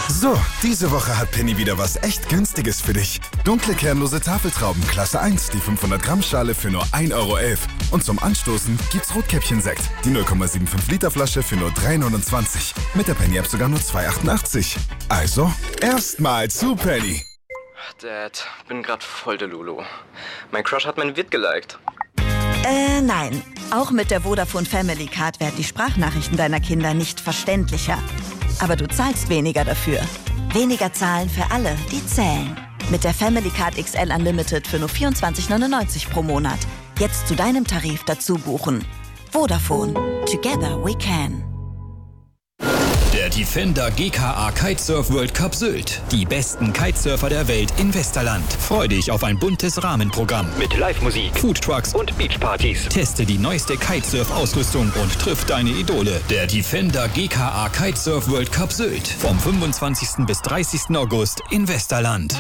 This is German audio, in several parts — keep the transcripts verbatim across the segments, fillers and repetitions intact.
So, diese Woche hat Penny wieder was echt Günstiges für dich. Dunkle kernlose Tafeltrauben Klasse eins, die fünfhundert Gramm Schale für nur ein Euro elf. Und zum Anstoßen gibt's Rotkäppchen-Sekt, die null Komma fünfundsiebzig Liter Flasche für nur drei neunundzwanzig. Mit der Penny-App sogar nur zwei achtundachtzig. Also, erstmal zu Penny. Dad, bin grad voll der Lulu. Mein Crush hat mein Vid geliked. Äh, nein. Auch mit der Vodafone Family Card werden die Sprachnachrichten deiner Kinder nicht verständlicher. Aber du zahlst weniger dafür. Weniger zahlen für alle, die zählen. Mit der Family Card X L Unlimited für nur vierundzwanzig neunundneunzig pro Monat. Jetzt zu deinem Tarif dazu buchen. Vodafone. Together we can. Der Defender G K A Kitesurf World Cup Sylt. Die besten Kitesurfer der Welt in Westerland. Freu dich auf ein buntes Rahmenprogramm mit Live-Musik, Foodtrucks und Beachpartys. Teste die neueste Kitesurf-Ausrüstung und triff deine Idole. Der Defender G K A Kitesurf World Cup Sylt. Vom fünfundzwanzigsten bis dreißigsten August in Westerland.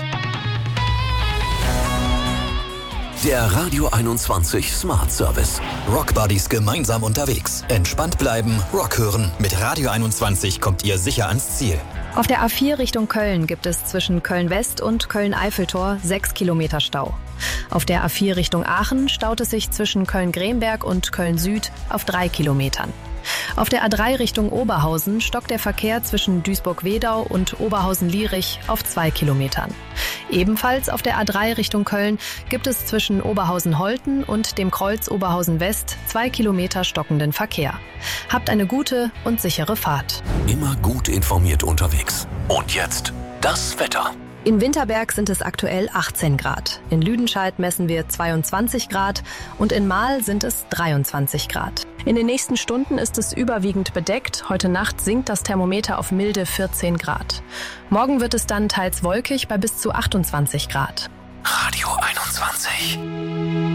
Der Radio einundzwanzig Smart Service. Rockbuddies gemeinsam unterwegs. Entspannt bleiben, Rock hören. Mit Radio einundzwanzig kommt ihr sicher ans Ziel. Auf der A vier Richtung Köln gibt es zwischen Köln-West und Köln-Eiffeltor sechs Kilometer Stau. Auf der A vier Richtung Aachen staut es sich zwischen Köln-Gremberg und Köln-Süd auf drei Kilometern. Auf der A drei Richtung Oberhausen stockt der Verkehr zwischen Duisburg-Wedau und Oberhausen-Lierich auf zwei Kilometern. Ebenfalls auf der A drei Richtung Köln gibt es zwischen Oberhausen-Holten und dem Kreuz Oberhausen-West zwei Kilometer stockenden Verkehr. Habt eine gute und sichere Fahrt. Immer gut informiert unterwegs. Und jetzt das Wetter. In Winterberg sind es aktuell achtzehn Grad. In Lüdenscheid messen wir zweiundzwanzig Grad und in Mahl sind es dreiundzwanzig Grad. In den nächsten Stunden ist es überwiegend bedeckt. Heute Nacht sinkt das Thermometer auf milde vierzehn Grad. Morgen wird es dann teils wolkig bei bis zu achtundzwanzig Grad. Radio einundzwanzig.